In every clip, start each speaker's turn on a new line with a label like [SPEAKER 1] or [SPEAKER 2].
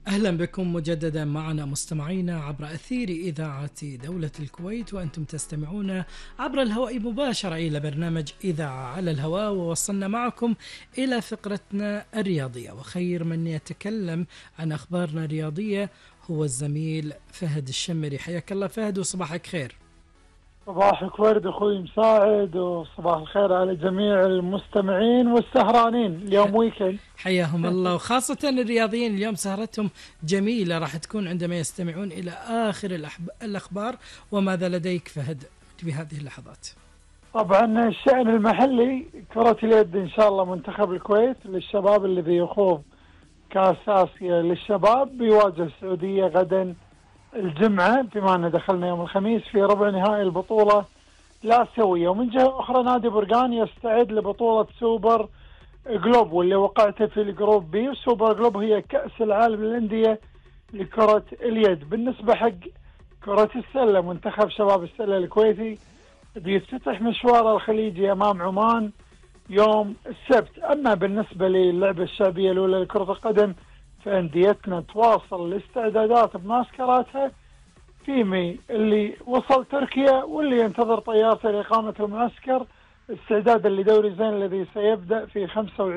[SPEAKER 1] أهلا بكم مجددا معنا مستمعينا عبر أثير إذاعة دولة الكويت، وأنتم تستمعون عبر الهواء مباشرة إلى برنامج إذاعة على الهواء. ووصلنا معكم إلى فقرتنا الرياضية، وخير من يتكلم عن أخبارنا الرياضية هو الزميل فهد الشمري. حياك الله فهد وصباحك خير.
[SPEAKER 2] صباحك ورد أخوي مساعد، وصباح الخير على جميع المستمعين والسهرانين. اليوم ويكند.
[SPEAKER 1] حياهم الله، وخاصة الرياضيين اليوم سهرتهم جميلة راح تكون عندما يستمعون إلى آخر الأخبار. وماذا لديك فهد بهذه اللحظات؟
[SPEAKER 2] طبعا الشأن المحلي كرة اليد إن شاء الله منتخب الكويت للشباب الذي يخوض كأس آسيا للشباب بيواجه السعودية غدا الجمعة، بما أن دخلنا يوم الخميس في ربع نهائي البطولة الآسيوية. ومن جهة أخرى نادي برقان يستعد لبطولة سوبر جلوب واللي وقعته في الجروب بي. وسوبر جلوب هي كأس العالم للأندية لكرة اليد. بالنسبة حق كرة السلة، منتخب شباب السلة الكويتي بيفتتح مشواره الخليجي أمام عمان يوم السبت. أما بالنسبة للعبة الشعبية الأولى لكرة القدم، فأنديتنا تواصل الاستعدادات بمعسكراتها في مي، اللي وصل تركيا واللي ينتظر طيارته لإقامة المعسكر استعدادا لدوري زين الذي سيبدأ في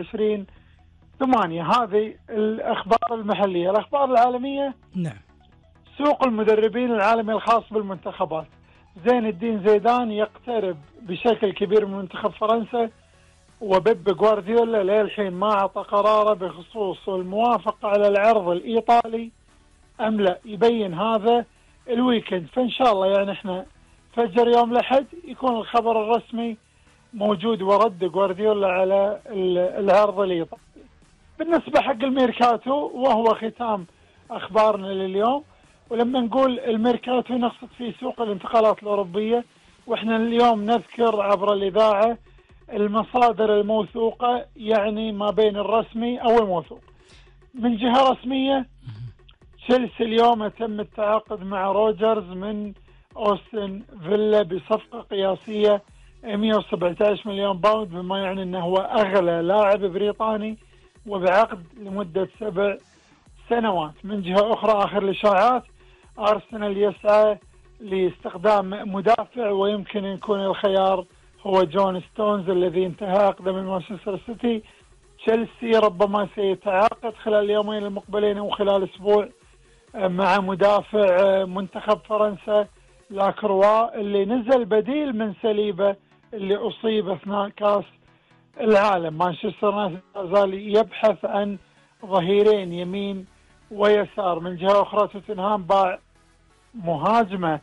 [SPEAKER 2] 25/8. هذه الأخبار المحلية. الأخبار العالمية،
[SPEAKER 1] نعم،
[SPEAKER 2] سوق المدربين العالمي الخاص بالمنتخبات. زين الدين زيدان يقترب بشكل كبير من منتخب فرنسا، وبيب جوارديولا للحين ما أعطى قراره بخصوص الموافقة على العرض الإيطالي أم لا، يبين هذا الويكند. فإن شاء الله يعني احنا فجر يوم الأحد يكون الخبر الرسمي موجود ورد جوارديولا على العرض الإيطالي. بالنسبة حق الميركاتو وهو ختام أخبارنا لليوم، ولما نقول الميركاتو نقصد في سوق الانتقالات الأوروبية، وإحنا اليوم نذكر عبر الإذاعة المصادر الموثوقة، يعني ما بين الرسمي أو الموثوق. من جهة رسمية، تشيلسي اليوم تم التعاقد مع روجرز من أوستن فيلا بصفقة قياسية 117 مليون باوند، بما يعني أنه هو أغلى لاعب بريطاني وبعقد لمدة 7 سنوات. من جهة أخرى، آخر الإشاعات، أرسنال يسعى لاستخدام مدافع، ويمكن أن يكون الخيار هو جون ستونز الذي انتهى عقده من مانشستر سيتي. تشيلسي ربما سيتعاقد خلال اليومين المقبلين أو خلال أسبوع مع مدافع منتخب فرنسا لاكروا اللي نزل بديل من سليبة اللي أصيب أثناء كأس العالم. مانشستر يونايتد زال يبحث عن ظهيرين يمين ويسار. من جهة أخرى، توتنهام باع مهاجمة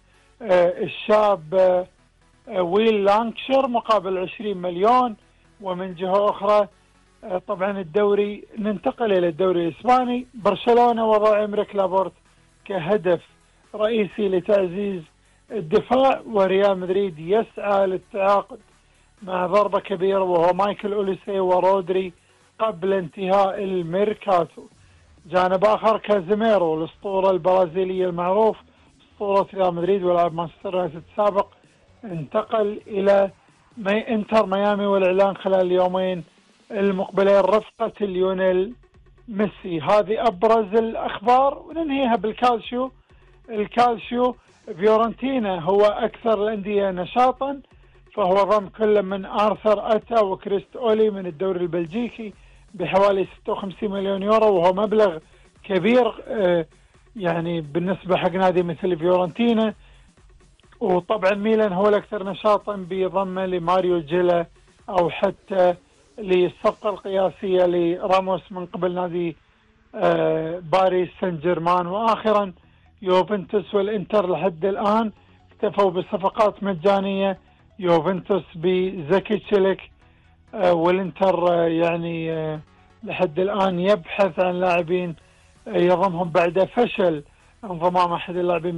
[SPEAKER 2] الشاب ويل لانكشر مقابل 20 مليون. ومن جهة أخرى طبعا الدوري، ننتقل إلى الدوري الإسباني. برشلونة وضع إمريك لابورت كهدف رئيسي لتعزيز الدفاع، وريال مدريد يسعى للتعاقد مع ضربة كبيرة وهو مايكل أوليسي ورودري قبل انتهاء الميركاتو. جانب آخر، كازيميرو الأسطورة البرازيلي المعروف أسطورة ريال مدريد ولاعب مانشستر يونايتد السابق انتقل إلى انتر ميامي، والإعلان خلال اليومين المقبلين رفقة ليونيل ميسي. هذه أبرز الأخبار، وننهيها بالكالشيو. الكالشيو، فيورنتينا هو أكثر الأندية نشاطا، فهو ضم كل من آرثر أتا وكريست أولي من الدوري البلجيكي بحوالي 56 مليون يورو، وهو مبلغ كبير يعني بالنسبة حق نادي مثل فيورنتينا. وطبعا ميلان هو الأكثر نشاطا بضمه لماريو جيلا، أو حتى للصفقة القياسية لراموس من قبل نادي باريس سان جيرمان. وآخرا يوفنتوس والإنتر لحد الآن اكتفوا بصفقات مجانية. يوفنتوس بزكي تشيلك، والإنتر يعني لحد الآن يبحث عن لاعبين يضمهم بعد فشل انضمام أحد اللاعبين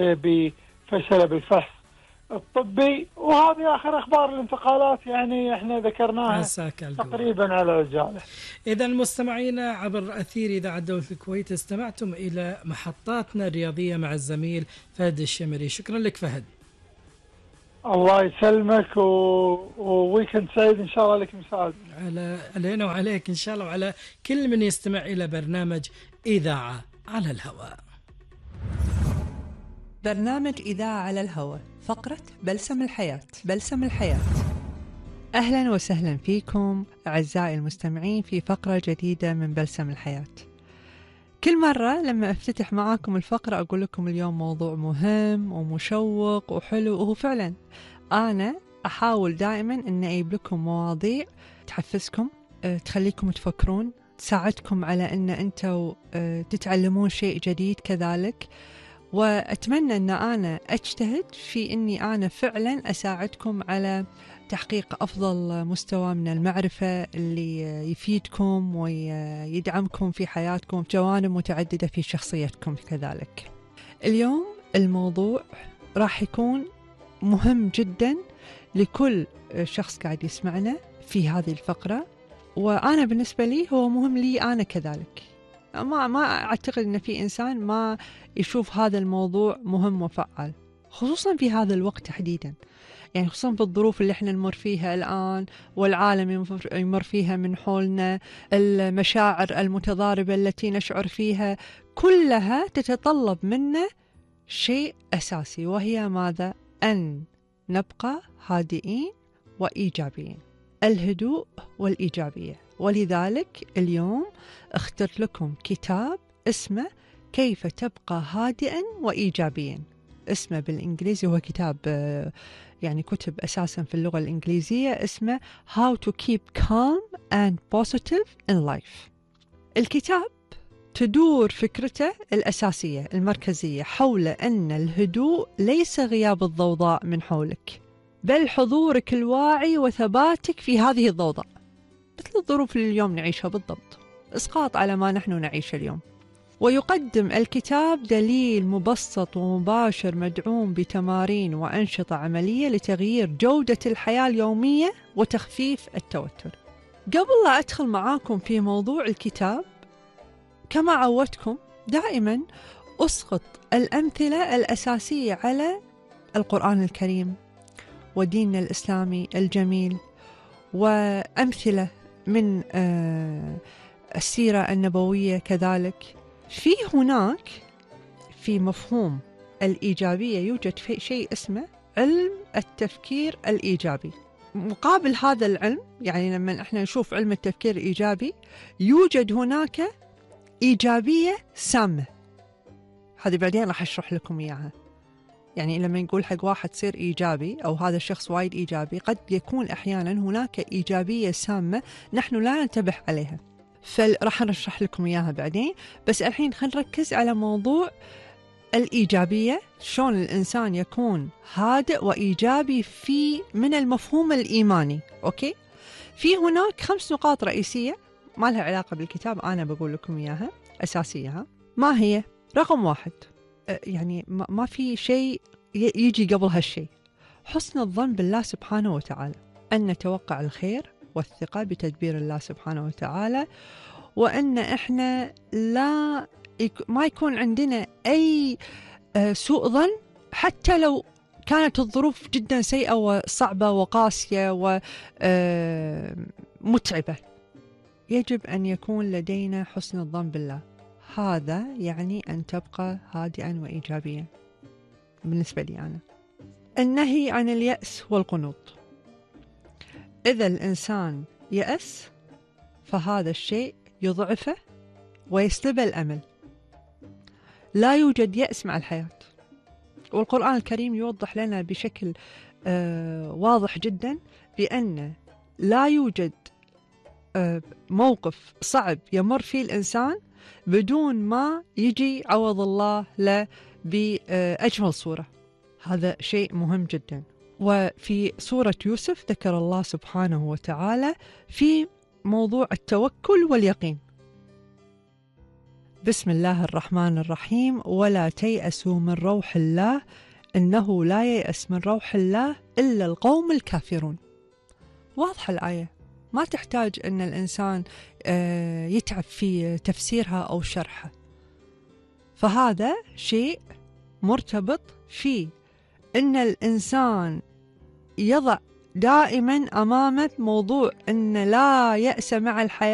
[SPEAKER 2] بفشل بالفحص الطبي. وهذه آخر أخبار الانتقالات، يعني احنا ذكرناها تقريبا على عجالة.
[SPEAKER 1] إذا مستمعينا عبر أثير إذاعة دولة الكويت، استمعتم إلى محطاتنا الرياضية مع الزميل فهد الشمري. شكرا لك فهد.
[SPEAKER 2] الله يسلمك، وويكند سعيد إن شاء الله لك مساعد.
[SPEAKER 1] علينا وعليك إن شاء الله، وعلى كل من يستمع إلى برنامج إذاعة على الهواء.
[SPEAKER 3] برنامج إذاعة على الهواء، فقرة بلسم الحياة. بلسم الحياة. أهلا وسهلا فيكم أعزائي المستمعين في فقرة جديدة من بلسم الحياة. كل مرة لما أفتتح معاكم الفقرة أقول لكم اليوم موضوع مهم ومشوق وحلو، وهو فعلا أنا أحاول دائما أن أجيب لكم مواضيع تحفزكم، تخليكم تفكرون، تساعدكم على أن أنتوا تتعلمون شيء جديد كذلك. وأتمنى أن أنا أجتهد في أني أنا فعلا أساعدكم على تحقيق أفضل مستوى من المعرفة اللي يفيدكم ويدعمكم في حياتكم في جوانب متعددة في شخصيتكم كذلك. اليوم الموضوع راح يكون مهم جدا لكل شخص قاعد يسمعنا في هذه الفقرة، وأنا بالنسبة لي هو مهم لي أنا كذلك. ما أعتقد أن في إنسان ما يشوف هذا الموضوع مهم وفعال، خصوصا في هذا الوقت تحديدا، يعني خصوصا في الظروف اللي احنا نمر فيها الآن والعالم يمر فيها من حولنا، المشاعر المتضاربة التي نشعر فيها كلها تتطلب منا شيء أساسي، وهي ماذا؟ أن نبقى هادئين وإيجابيين، الهدوء والإيجابية. ولذلك اليوم اخترت لكم كتاب اسمه كيف تبقى هادئا وإيجابيا. اسمه بالإنجليزي، هو كتاب يعني كتب أساسا في اللغة الإنجليزية، اسمه How to keep calm and positive in life. الكتاب تدور فكرته الأساسية المركزية حول أن الهدوء ليس غياب الضوضاء من حولك، بل حضورك الواعي وثباتك في هذه الضوضاء، مثل الظروف اللي اليوم نعيشها بالضبط، إسقاط على ما نحن نعيش اليوم. ويقدم الكتاب دليل مبسط ومباشر مدعوم بتمارين وأنشطة عملية لتغيير جودة الحياة اليومية وتخفيف التوتر. قبل لا أدخل معاكم في موضوع الكتاب، كما عودتكم دائما أسقط الأمثلة الأساسية على القرآن الكريم وديننا الإسلامي الجميل، وأمثلة من السيرة النبوية كذلك. في مفهوم الإيجابية يوجد شيء اسمه علم التفكير الإيجابي. مقابل هذا العلم، يعني لما احنا نشوف علم التفكير الإيجابي، يوجد هناك إيجابية سامة. هذه بعدين راح أشرح لكم إياها. يعني لما نقول حق واحد صير إيجابي أو هذا الشخص وايد إيجابي، قد يكون أحيانا هناك إيجابية سامة نحن لا ننتبه عليها، فراح نشرح لكم إياها بعدين. بس الحين خلينا نركز على موضوع الإيجابية، شلون الإنسان يكون هادئ وإيجابي من المفهوم الإيماني. أوكي، في هناك 5 نقاط رئيسية ما لها علاقة بالكتاب، أنا بقول لكم إياها أساسية. ما هي؟ رقم 1، يعني ما في شيء يجي قبل هالشيء، حسن الظن بالله سبحانه وتعالى، أن نتوقع الخير والثقة بتدبير الله سبحانه وتعالى، وأن إحنا ما يكون عندنا أي سوء ظن حتى لو كانت الظروف جدا سيئة وصعبة وقاسية ومتعبة. يجب أن يكون لدينا حسن الظن بالله. هذا يعني أن تبقى هادئا وإيجابيا بالنسبة لي أنا. النهي عن اليأس والقنوط. إذا الإنسان يأس فهذا الشيء يضعفه ويسلب الأمل. لا يوجد يأس مع الحياة، والقرآن الكريم يوضح لنا بشكل واضح جدا بأن لا يوجد موقف صعب يمر فيه الإنسان بدون ما يجي عوض الله له بأجمل صورة. هذا شيء مهم جدا. وفي سورة يوسف ذكر الله سبحانه وتعالى في موضوع التوكل واليقين. بسم الله الرحمن الرحيم: ولا تيأسوا من روح الله إنه لا ييأس من روح الله إلا القوم الكافرون. واضحة الآية، ما تحتاج أن الإنسان يتعب في تفسيرها أو شرحها. فهذا شيء مرتبط في أن الإنسان يضع دائما أمامه موضوع أن لا يأس مع الحياة